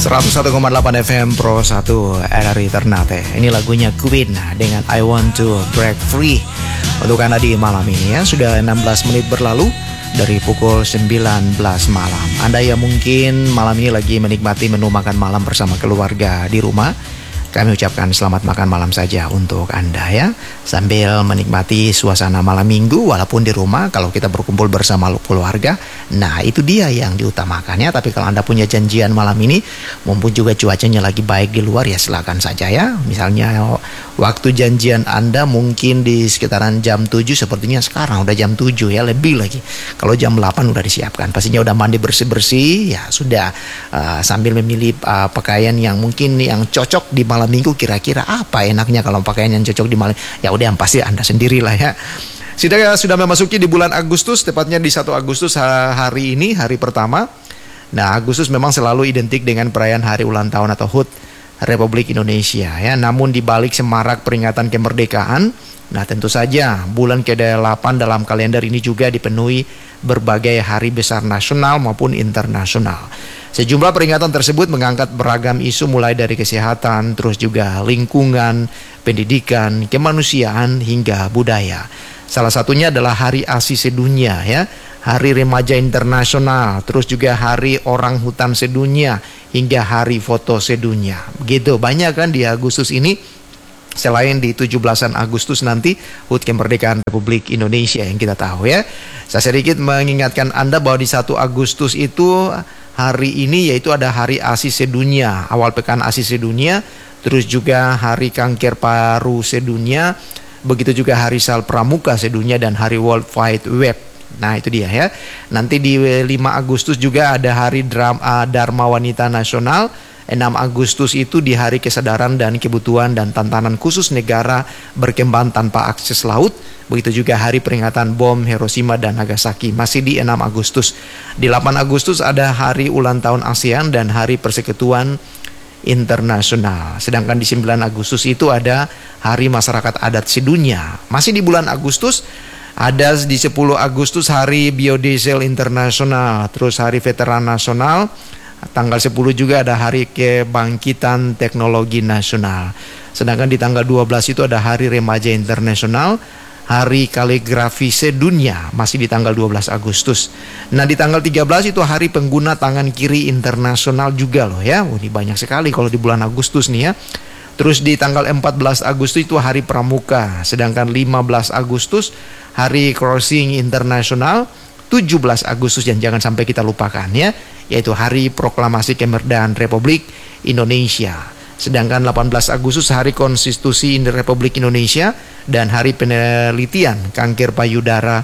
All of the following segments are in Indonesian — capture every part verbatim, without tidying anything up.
seratus satu koma delapan F M Pro satu R R I Ternate. Ini lagunya Queen dengan I Want to Break Free untuk Anda di malam ini ya. Sudah enam belas menit berlalu dari pukul sembilan belas malam. Anda yang mungkin malam ini lagi menikmati menu makan malam bersama keluarga di rumah, kami ucapkan selamat makan malam saja untuk Anda ya. Sambil menikmati suasana malam minggu walaupun di rumah, kalau kita berkumpul bersama keluarga, nah itu dia yang diutamakan ya. Tapi kalau Anda punya janjian malam ini, mumpun juga cuacanya lagi baik di luar ya, silakan saja ya. Misalnya waktu janjian Anda mungkin di sekitaran jam tujuh, sepertinya sekarang udah jam tujuh ya, lebih lagi. Kalau jam delapan udah disiapkan, pastinya udah mandi bersih-bersih ya, sudah uh, sambil memilih uh, pakaian yang mungkin yang cocok di malam minggu. Kira-kira apa enaknya kalau pakaian yang cocok di malam? Ya udah, yang pasti Anda sendirilah ya. Sudah sudah memasuki di bulan Agustus, tepatnya di satu Agustus hari ini, hari pertama. Nah, Agustus memang selalu identik dengan perayaan hari ulang tahun atau H U T Republik Indonesia ya. Namun di balik semarak peringatan kemerdekaan, nah tentu saja bulan ke delapan dalam kalender ini juga dipenuhi berbagai hari besar nasional maupun internasional. Sejumlah peringatan tersebut mengangkat beragam isu mulai dari kesehatan, terus juga lingkungan, pendidikan, kemanusiaan hingga budaya. Salah satunya adalah Hari A S I Sedunia ya, Hari Remaja Internasional, terus juga Hari Orang Hutan Sedunia hingga Hari Foto Sedunia. Begitu banyak kan di Agustus ini. Selain di tujuh belasan Agustus nanti H U T Kemerdekaan Republik Indonesia yang kita tahu ya. Saya sedikit mengingatkan Anda bahwa di satu Agustus itu hari ini yaitu ada Hari A S I Sedunia, awal pekan A S I Sedunia, terus juga Hari Kanker Paru Sedunia, begitu juga Hari Sel Pramuka Sedunia dan Hari World Wide Web. Nah itu dia ya. Nanti di lima Agustus juga ada Hari Drama, Dharma Wanita Nasional. enam Agustus itu di Hari Kesadaran dan Kebutuhan dan Tantangan Khusus Negara Berkembang Tanpa Akses Laut. Begitu juga Hari Peringatan Bom Hiroshima dan Nagasaki, masih di enam Agustus. Di delapan Agustus ada Hari Ulang Tahun ASEAN dan Hari Persekutuan Internasional. Sedangkan di sembilan Agustus itu ada Hari Masyarakat Adat Sedunia. Masih di bulan Agustus ada di sepuluh Agustus Hari Biodiesel Internasional, terus Hari Veteran Nasional. Tanggal sepuluh juga ada Hari Kebangkitan Teknologi Nasional. Sedangkan di tanggal dua belas itu ada Hari Remaja Internasional, Hari Kaligrafi Sedunia, masih di tanggal dua belas Agustus. Nah di tanggal tiga belas itu Hari Pengguna Tangan Kiri Internasional juga loh ya. Oh, ini banyak sekali kalau di bulan Agustus nih ya. Terus di tanggal empat belas Agustus itu Hari Pramuka. Sedangkan lima belas Agustus Hari Crossing Internasional. tujuh belas Agustus yang jangan sampai kita lupakan ya, yaitu Hari Proklamasi Kemerdekaan Republik Indonesia. Sedangkan delapan belas Agustus Hari Konstitusi Republik Indonesia dan Hari Penelitian Kanker Payudara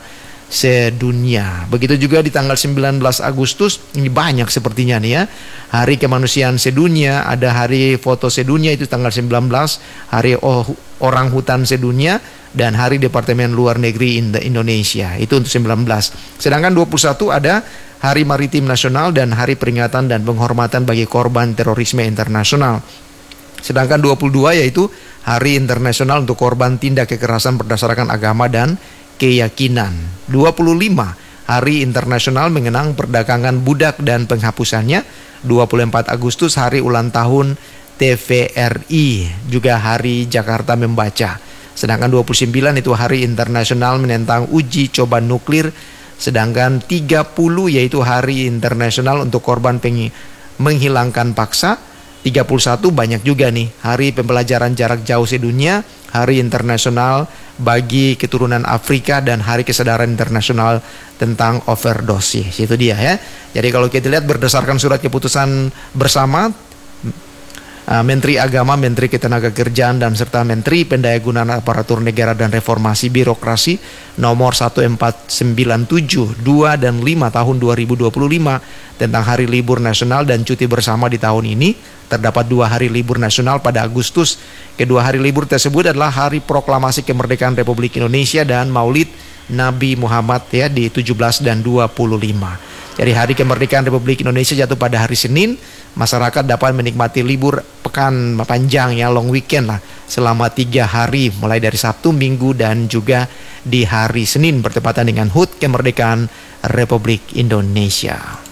Sedunia. Begitu juga di tanggal sembilan belas Agustus, ini banyak sepertinya nih ya, Hari Kemanusiaan Sedunia, ada Hari Foto Sedunia itu tanggal sembilan belas, Hari Orang Hutan Sedunia, dan Hari Departemen Luar Negeri Indonesia, itu untuk sembilan belas. Sedangkan dua puluh satu ada Hari Maritim Nasional dan Hari Peringatan dan Penghormatan bagi Korban Terorisme Internasional. Sedangkan dua puluh dua yaitu Hari Internasional untuk Korban Tindak Kekerasan Berdasarkan Agama dan Keyakinan. Dua puluh lima Hari Internasional Mengenang Perdagangan Budak dan Penghapusannya. Dua puluh empat Agustus Hari Ulang Tahun T V R I, juga Hari Jakarta Membaca. Sedangkan dua puluh sembilan itu Hari Internasional Menentang Uji Coba Nuklir. Sedangkan tiga puluh yaitu Hari Internasional untuk Korban peng- Menghilangkan Paksa. Tiga puluh satu banyak juga nih, Hari Pembelajaran Jarak Jauh Sedunia, Hari Internasional bagi Keturunan Afrika, dan Hari Kesadaran Internasional tentang Overdosis. Itu dia ya. Jadi kalau kita lihat berdasarkan surat keputusan bersama Menteri Agama, Menteri Ketenagakerjaan, dan serta Menteri Pendayagunaan Aparatur Negara dan Reformasi Birokrasi nomor seribu empat ratus sembilan puluh tujuh, dua dan lima tahun dua ribu dua puluh lima tentang hari libur nasional dan cuti bersama di tahun ini. Terdapat dua hari libur nasional pada Agustus. Kedua hari libur tersebut adalah Hari Proklamasi Kemerdekaan Republik Indonesia dan Maulid Nabi Muhammad ya, di tujuh belas dan dua puluh lima. Jadi Hari Kemerdekaan Republik Indonesia jatuh pada hari Senin. Masyarakat dapat menikmati libur pekan panjang ya, long weekend lah, selama tiga hari mulai dari Sabtu, Minggu, dan juga di hari Senin bertepatan dengan H U T Kemerdekaan Republik Indonesia.